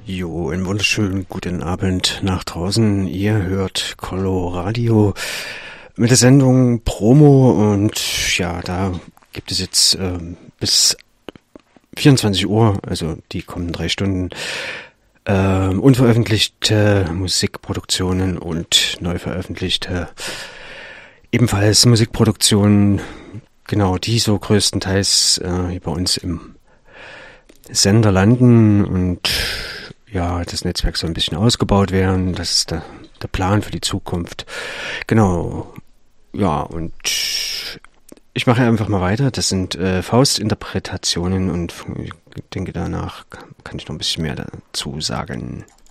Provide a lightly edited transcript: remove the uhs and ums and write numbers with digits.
Jo, einen wunderschönen guten Abend nach draußen. Ihr hört Coloradio mit der Sendung Promo und ja, da gibt es jetzt bis 24 Uhr, also die kommenden 3 Stunden, unveröffentlichte Musikproduktionen und neu veröffentlichte ebenfalls Musikproduktionen, genau, die so größtenteils hier bei uns im Sender landen und ja, das Netzwerk soll ein bisschen ausgebaut werden. Das ist der Plan für die Zukunft. Genau. Ja, und ich mache einfach mal weiter. Das sind Faustinterpretationen und ich denke, danach kann ich noch ein bisschen mehr dazu sagen.